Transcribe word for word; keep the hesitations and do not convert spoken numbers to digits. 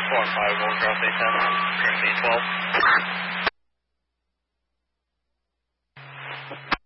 Four and five, Gold Cross eight ten, correct eight twelve.